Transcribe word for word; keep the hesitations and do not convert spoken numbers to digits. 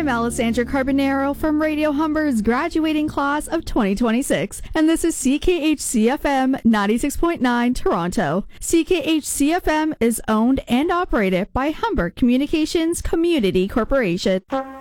I'm Alessandra Carbonaro from Radio Humber's graduating class of twenty twenty-six, and this is C K H C F M ninety-six point nine Toronto. C K H C F M is owned and operated by Humber Communications Community Corporation.